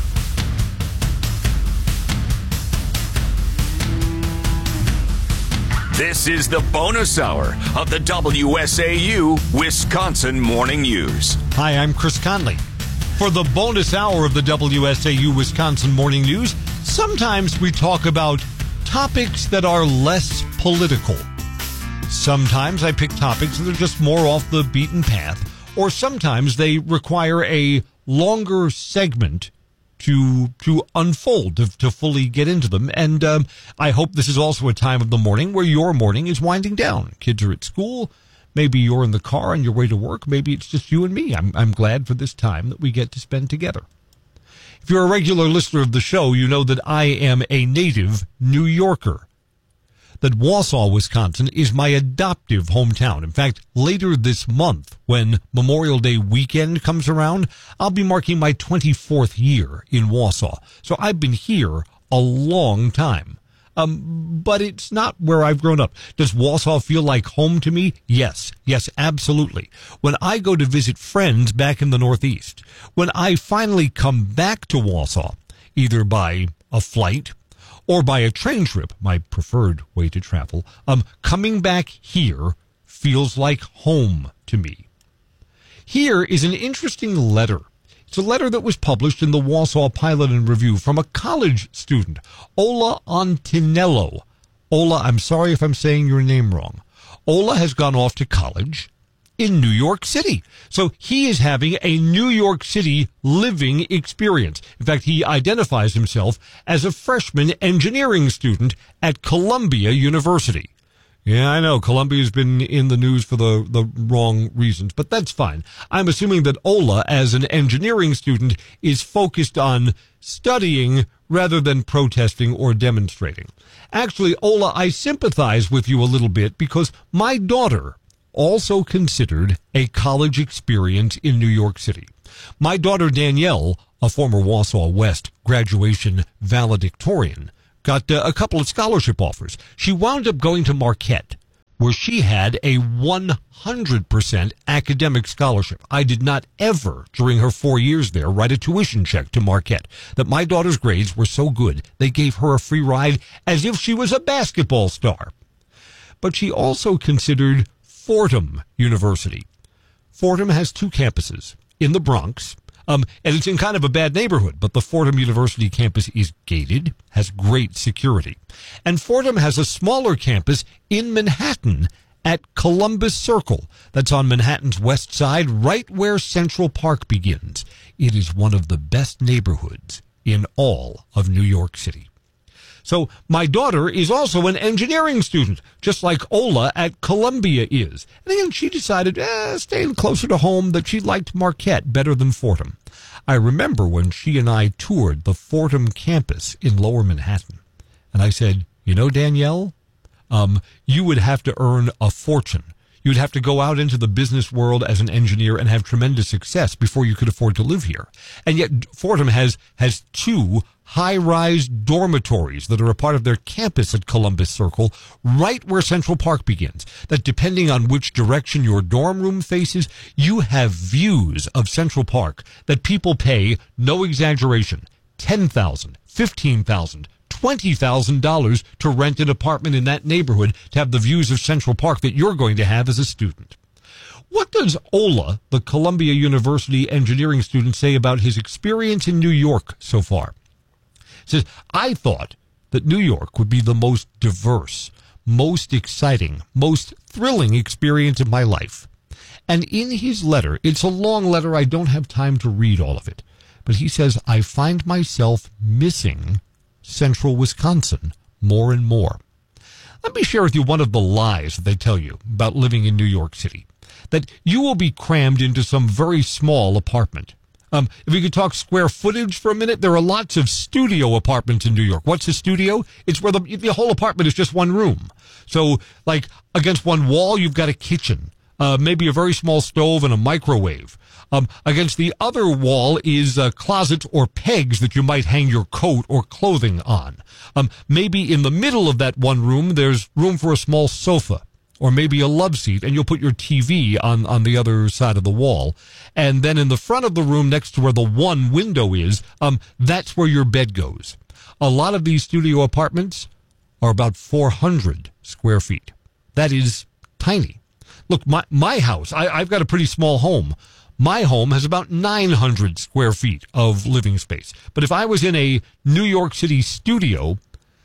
This is the bonus hour of the W S A U Wisconsin Morning News. Hi, I'm Chris Conley. For the bonus hour of the W S A U Wisconsin Morning News, sometimes we talk about topics that are less political. Sometimes I pick topics that are just more off the beaten path, or sometimes they require a longer segment to to unfold, to, to fully get into them. And um, I hope this is also a time of the morning where your morning is winding down. Kids are at school. Maybe you're in the car on your way to work. Maybe it's just you and me. I'm, I'm glad for this time that we get to spend together. If you're a regular listener of the show, you know that I am a native New Yorker. That Wausau, Wisconsin is my adoptive hometown. In fact, later this month, when Memorial Day weekend comes around, I'll be marking my twenty-fourth year in Wausau. So I've been here a long time. Um, but it's not where I've grown up. Does Wausau feel like home to me? Yes. Yes, absolutely. When I go to visit friends back in the Northeast, when I finally come back to Wausau, either by a flight or by a train trip, my preferred way to travel, um, coming back here feels like home to me. Here is an interesting letter. It's a letter that was published in the Wausau Pilot and Review from a college student, Ola Antinello. Ola, I'm sorry if I'm saying your name wrong. Ola has gone off to college in New York City. So he is having a New York City living experience. In fact, he identifies himself as a freshman engineering student at Columbia University. Yeah, I know. Columbia's been in the news for the, the wrong reasons, but that's fine. I'm assuming that Ola, as an engineering student, is focused on studying rather than protesting or demonstrating. Actually, Ola, I sympathize with you a little bit because my daughter also considered a college experience in New York City. My daughter Danielle, a former Wausau West graduation valedictorian, got uh, a couple of scholarship offers. She wound up going to Marquette, where she had a one hundred percent academic scholarship. I did not ever, during her four years there, write a tuition check to Marquette. That my daughter's grades were so good, they gave her a free ride as if she was a basketball star. But she also considered Fordham University. Fordham has two campuses in the Bronx, Um, and it's in kind of a bad neighborhood, but the Fordham University campus is gated, has great security. And Fordham has a smaller campus in Manhattan at Columbus Circle. That's on Manhattan's west side, right where Central Park begins. It is one of the best neighborhoods in all of New York City. So my daughter is also an engineering student, just like Ola at Columbia is. And again, she decided, eh, staying closer to home, that she liked Marquette better than Fordham. I remember when she and I toured the Fordham campus in Lower Manhattan. And I said, you know, Danielle, um, you would have to earn a fortune. You'd have to go out into the business world as an engineer and have tremendous success before you could afford to live here. And yet Fordham has, has two high-rise dormitories that are a part of their campus at Columbus Circle, right where Central Park begins. That depending on which direction your dorm room faces, you have views of Central Park that people pay, no exaggeration, ten thousand dollars, fifteen thousand dollars, twenty thousand dollars to rent an apartment in that neighborhood to have the views of Central Park that you're going to have as a student. What does Ola, the Columbia University engineering student, say about his experience in New York so far? He says, I thought that New York would be the most diverse, most exciting, most thrilling experience of my life. And in his letter, it's a long letter, I don't have time to read all of it, but he says, I find myself missing Central Wisconsin more and more. Let me share with you one of the lies that they tell you about living in New York City. That you will be crammed into some very small apartment. Um, if we could talk square footage for a minute, there are lots of studio apartments in New York. What's a studio? It's where the, the whole apartment is just one room. So, like, against one wall, you've got a kitchen, uh, maybe a very small stove and a microwave. Um, against the other wall is uh, closets or pegs that you might hang your coat or clothing on. Um, maybe in the middle of that one room, there's room for a small sofa. Or maybe a love seat, and you'll put your T V on, on the other side of the wall. And then in the front of the room, next to where the one window is, um, that's where your bed goes. A lot of these studio apartments are about four hundred square feet. That is tiny. Look, my, my house, I, I've got a pretty small home. My home has about nine hundred square feet of living space. But if I was in a New York City studio,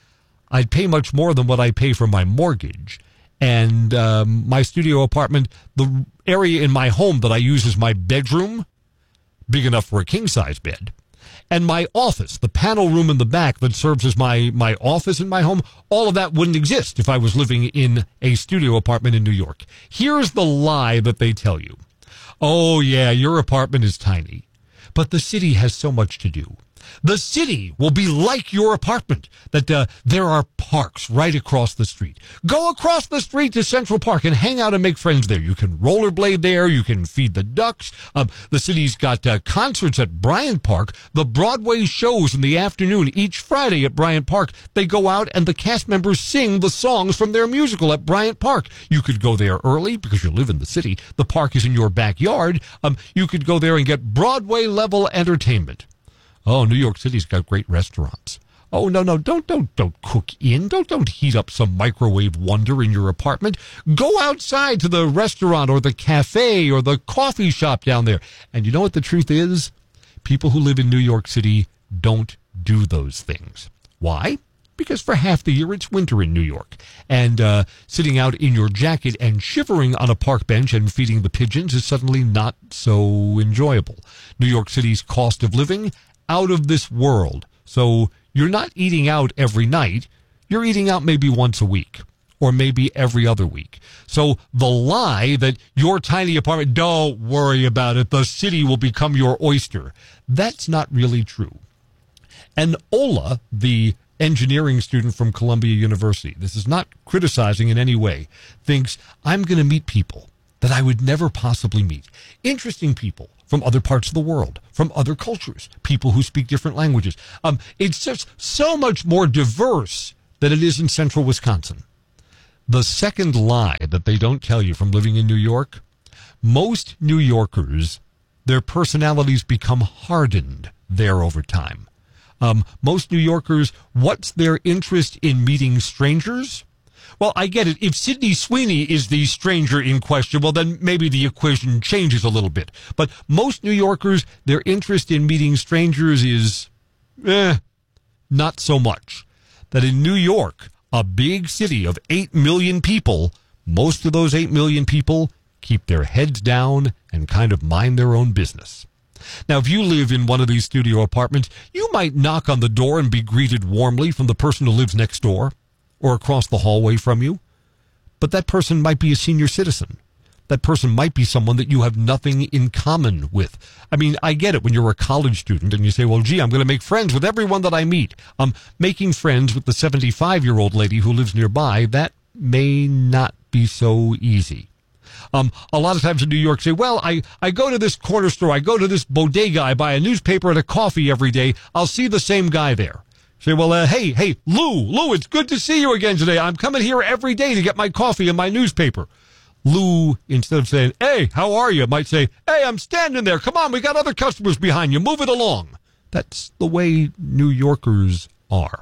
I'd pay much more than what I pay for my mortgage. And um, my studio apartment, the area in my home that I use as my bedroom, big enough for a king-size bed, and my office, the panel room in the back that serves as my, my office in my home, all of that wouldn't exist if I was living in a studio apartment in New York. Here's the lie that they tell you. Oh, yeah, your apartment is tiny, but the city has so much to do. The city will be like your apartment, that uh, there are parks right across the street. Go across the street to Central Park and hang out and make friends there. You can rollerblade there. You can feed the ducks. Um, the city's got uh, concerts at Bryant Park. The Broadway shows in the afternoon each Friday at Bryant Park. They go out and the cast members sing the songs from their musical at Bryant Park. You could go there early because you live in the city. The park is in your backyard. Um, you could go there and get Broadway-level entertainment. Oh, New York City's got great restaurants. Oh, no, no, don't, don't, don't cook in. Don't, don't heat up some microwave wonder in your apartment. Go outside to the restaurant or the cafe or the coffee shop down there. And you know what the truth is? People who live in New York City don't do those things. Why? because for half the year it's winter in New York. And uh, sitting out in your jacket and shivering on a park bench and feeding the pigeons is suddenly not so enjoyable. New York City's cost of living, out of this world. So you're not eating out every night. You're eating out maybe once a week or maybe every other week. So the lie that your tiny apartment, don't worry about it, the city will become your oyster, that's not really true. And Ola, the engineering student from Columbia University, this is not criticizing in any way, thinks I'm going to meet people that I would never possibly meet. Interesting people from other parts of the world, from other cultures, people who speak different languages. Um, it's just so much more diverse than it is in central Wisconsin. The second lie that they don't tell you from living in New York, most New Yorkers, their personalities become hardened there over time. Um, most New Yorkers, what's their interest in meeting strangers? Well, I get it. If Sydney Sweeney is the stranger in question, well, then maybe the equation changes a little bit. But most New Yorkers, their interest in meeting strangers is, eh, not so much. That in New York, a big city of eight million people, most of those eight million people keep their heads down and kind of mind their own business. Now, if you live in one of these studio apartments, you might knock on the door and be greeted warmly from the person who lives next door or across the hallway from you. But that person might be a senior citizen. That person might be someone that you have nothing in common with. I mean, I get it when you're a college student and you say, well, gee, I'm going to make friends with everyone that I meet. Um, making friends with the seventy-five-year-old lady who lives nearby, that may not be so easy. Um, a lot of times in New York say, well, I, I go to this corner store, I go to this bodega, I buy a newspaper and a coffee every day. I'll see the same guy there. Say, well, uh, hey, hey, Lou, Lou, it's good to see you again today. I'm coming here every day to get my coffee and my newspaper. Lou, instead of saying, hey, how are you, might say, hey, I'm standing there. Come on, we got other customers behind you. Move it along. That's the way New Yorkers are.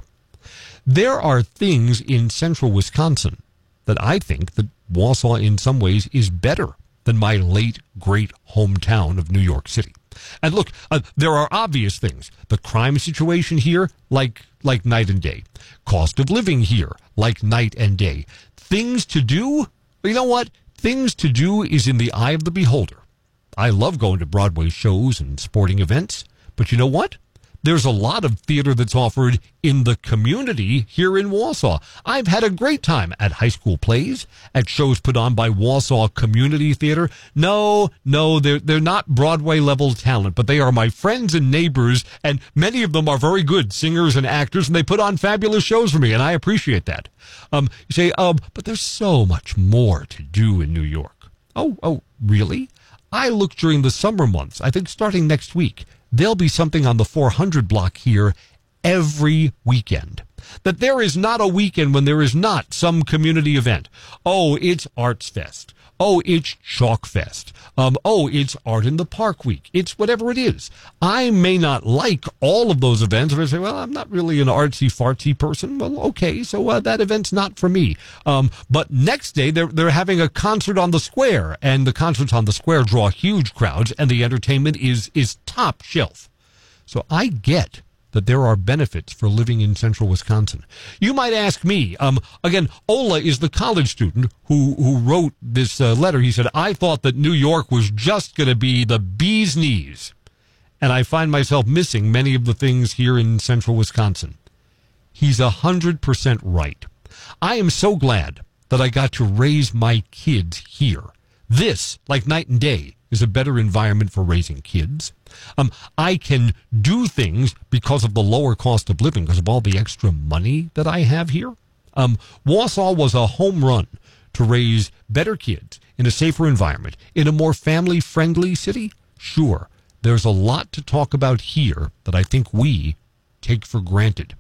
There are things in central Wisconsin that I think that Wausau in some ways is better than my late, great hometown of New York City. And look, uh, there are obvious things. The crime situation here, like like night and day. Cost of living here, like night and day. Things to do, you know what? Things to do is in the eye of the beholder. I love going to Broadway shows and sporting events, but you know what? There's a lot of theater that's offered in the community here in Wausau. I've had a great time at high school plays, at shows put on by Wausau Community Theater. No, no, they're, they're not Broadway-level talent, but they are my friends and neighbors, and many of them are very good singers and actors, and they put on fabulous shows for me, and I appreciate that. Um, you say, um, but there's so much more to do in New York. Oh, oh, really? I look during the summer months, I think starting next week. There'll be something on the four hundred block here every weekend. That there is not a weekend when there is not some community event. Oh, it's Arts Fest. Oh, it's Chalk Fest. Um, oh, it's Art in the Park Week. It's whatever it is. I may not like all of those events. If I say, well, I'm not really an artsy-fartsy person. Well, okay, so uh, that event's not for me. Um, but next day, they're, they're having a concert on the square, and the concerts on the square draw huge crowds, and the entertainment is, is top shelf. So I get that there are benefits for living in central Wisconsin. You might ask me, um, again, Ola is the college student who, who wrote this uh, letter. He said, I thought that New York was just going to be the bee's knees. And I find myself missing many of the things here in central Wisconsin. He's a hundred percent right. I am so glad that I got to raise my kids here. This, like night and day, is a better environment for raising kids. Um, I can do things because of the lower cost of living, because of all the extra money that I have here. Um, Wausau was a home run to raise better kids in a safer environment, in a more family-friendly city. Sure, there's a lot to talk about here that I think we take for granted.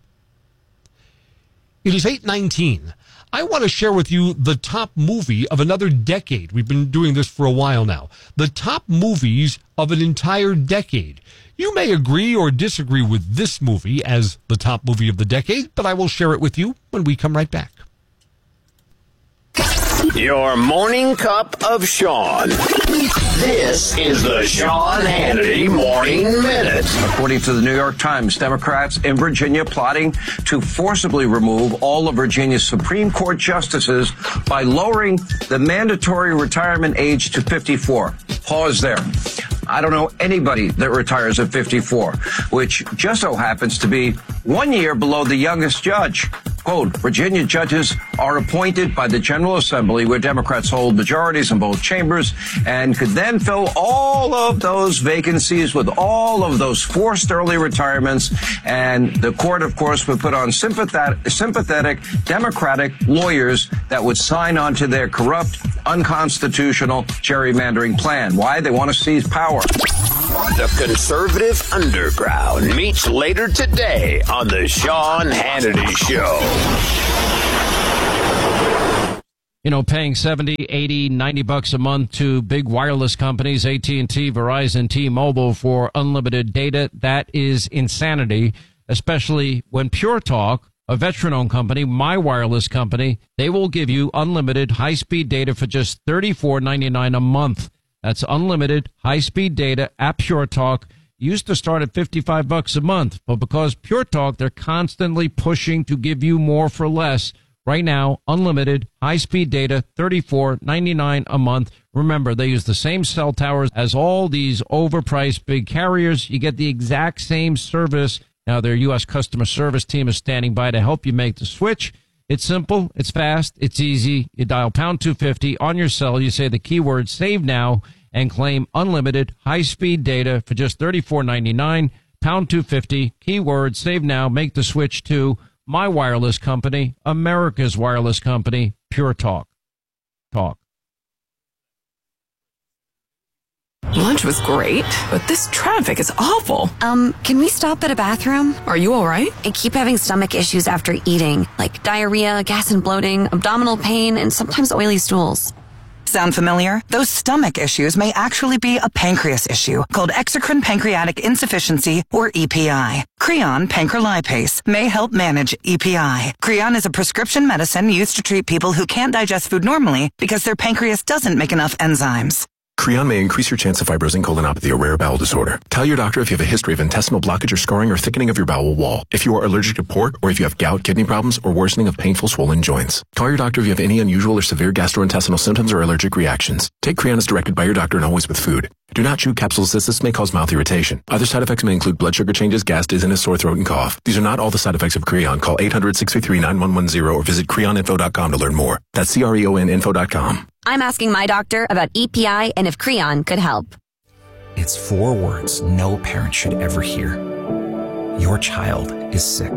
It is eight nineteen. I want to share with you the top movie of another decade. We've been doing this for a while now. The top movies of an entire decade. You may agree or disagree with this movie as the top movie of the decade, but I will share it with you when we come right back. Your morning cup of Sean. This is the Sean Hannity Morning Minute. According to the New York Times, Democrats in Virginia plotting to forcibly remove all of Virginia's Supreme Court justices by lowering the mandatory retirement age to fifty-four. Pause there. I don't know anybody that retires at fifty-four, which just so happens to be one year below the youngest judge. Quote, Virginia judges are appointed by the General Assembly, where Democrats hold majorities in both chambers, and could then fill all of those vacancies with all of those forced early retirements. And the court, of course, would put on sympathetic, sympathetic Democratic lawyers that would sign on to their corrupt, unconstitutional gerrymandering plan. Why? They want to seize power. The conservative underground meets later today on the Sean Hannity Show. You know, paying seventy, eighty, ninety bucks a month to big wireless companies, A T and T, Verizon, T-Mobile for unlimited data, that is insanity, especially when Pure Talk, a veteran-owned company, my wireless company, they will give you unlimited high-speed data for just thirty-four ninety-nine a month. That's unlimited high-speed data at Pure Talk. Used to start at fifty-five bucks a month, but because Pure Talk, they're constantly pushing to give you more for less. Right now, unlimited high-speed data, thirty-four ninety-nine a month. Remember, they use the same cell towers as all these overpriced big carriers. You get the exact same service. Now, their U S customer service team is standing by to help you make the switch. It's simple, it's fast, it's easy. You dial pound two fifty on your cell. You say the keyword save now and claim unlimited high-speed data for just thirty-four ninety-nine. Pound two fifty, keyword save now. Make the switch to my wireless company, America's wireless company, Pure Talk. Talk. Lunch was great, but this traffic is awful. Um, can we stop at a bathroom? Are you all right? I keep having stomach issues after eating, like diarrhea, gas and bloating, abdominal pain, and sometimes oily stools. Sound familiar? Those stomach issues may actually be a pancreas issue called exocrine pancreatic insufficiency, or E P I. Creon pancrelipase may help manage E P I. Creon is a prescription medicine used to treat people who can't digest food normally because their pancreas doesn't make enough enzymes. Creon may increase your chance of fibrosing colonopathy, a rare bowel disorder. Tell your doctor if you have a history of intestinal blockage or scarring or thickening of your bowel wall, if you are allergic to pork, or if you have gout, kidney problems, or worsening of painful swollen joints. Call your doctor if you have any unusual or severe gastrointestinal symptoms or allergic reactions. Take Creon as directed by your doctor and always with food. Do not chew capsules as this may cause mouth irritation. Other side effects may include blood sugar changes, gas, dizziness, sore throat, and cough. These are not all the side effects of Creon. Call eight hundred, six three three, nine one one zero or visit creon info dot com to learn more. That's C R E O N info dot com. I'm asking my doctor about E P I and if Creon could help. It's four words no parent should ever hear. Your child is sick.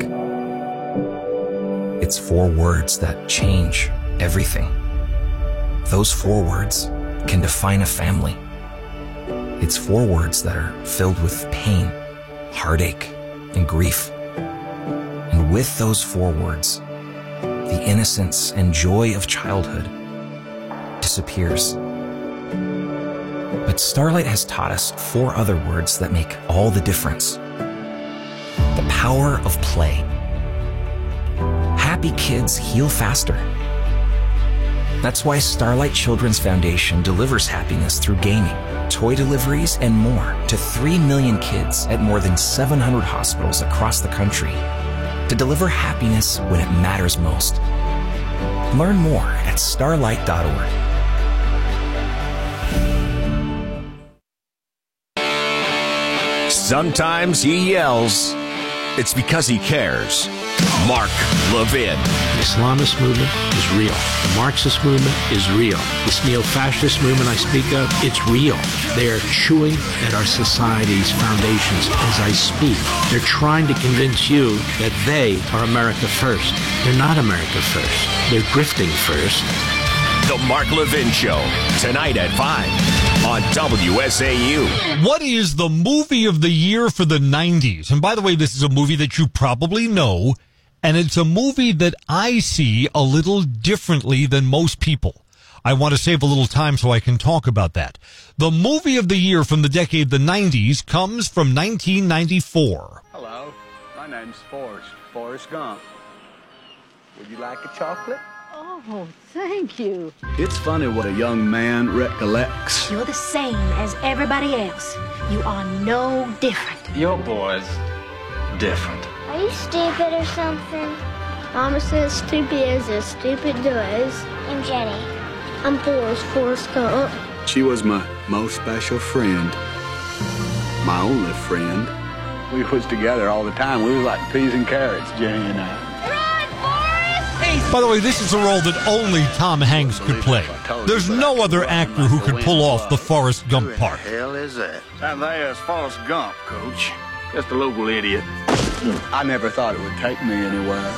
It's four words that change everything. Those four words can define a family. It's four words that are filled with pain, heartache, and grief. And with those four words, the innocence and joy of childhood disappears. But Starlight has taught us four other words that make all the difference. The power of play. Happy kids heal faster. That's why Starlight Children's Foundation delivers happiness through gaming, toy deliveries, and more to three million kids at more than seven hundred hospitals across the country to deliver happiness when it matters most. Learn more at starlight dot org. Sometimes he yells. It's because he cares. Mark Levin. The Islamist movement is real. The Marxist movement is real. This neo-fascist movement I speak of, it's real. They are chewing at our society's foundations as I speak. They're trying to convince you that they are America first. They're not America first. They're drifting first. The Mark Levin Show, tonight at five on W S A U. What is the movie of the year for the nineties? And by the way, this is a movie that you probably know, and it's a movie that I see a little differently than most people. I want to save a little time so I can talk about that. The movie of the year from the decade the nineties comes from nineteen ninety-four. Hello, my name's Forrest, Forrest Gump. Would you like a chocolate? Oh, Oh, thank you. It's funny what a young man recollects. You're the same as everybody else. You are no different. Your boy's different. Are you stupid or something? Mama says stupid is as stupid does. I'm Jenny. I'm Forrest, Forrest Gump. She was my most special friend. My only friend. We was together all the time. We was like peas and carrots, Jenny and I. By the way, this is a role that only Tom Hanks could play. There's no other actor who could pull off the Forrest Gump part. Who the hell is that? That there's Forrest Gump, Coach. Just a local idiot. I never thought it would take me anywhere.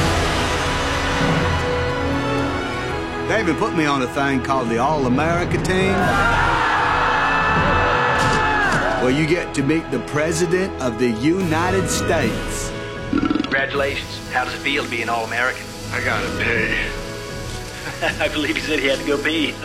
They even put me on a thing called the All-America Team, where you get to meet the President of the United States. Congratulations. How does it feel to be an All-American? I gotta pee. I believe he said he had to go pee.